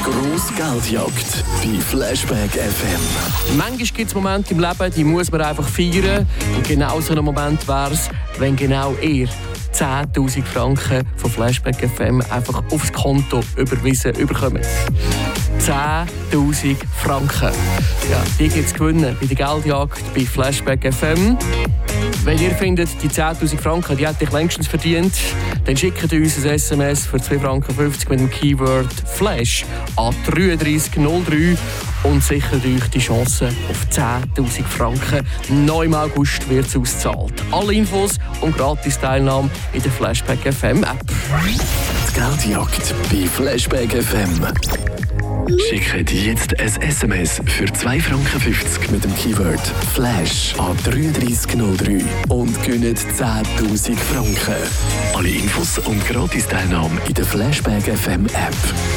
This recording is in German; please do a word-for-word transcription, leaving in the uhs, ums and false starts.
Grosse Geldjagd bei Flashback F M. Manchmal gibt es Momente im Leben, die muss man einfach feiern. Und genau so ein Moment wäre es, wenn genau ihr zehntausend Franken von Flashback F M einfach aufs Konto überwiesen bekommt. zehntausend Franken. Ja, die gibt es gewinnen bei der Geldjagd bei Flashback F M. Wenn ihr findet, die zehntausend Franken, die hätte ich längstens verdient, dann schickt uns ein S M S für zwei Franken fünfzig mit dem Keyword Flash an drei drei null drei und sichert euch die Chance auf zehntausend Franken. Noch im August wird es ausgezahlt. Alle Infos und Gratis-Teilnahme in der Flashback F M App. Die Geldjagd bei Flashback F M. Schickt jetzt ein S M S für zwei Franken fünfzig mit dem Keyword Flash an drei drei null drei und gewinnt zehntausend Franken. Alle Infos und Gratis-Teilnahme in der Flashback F M App.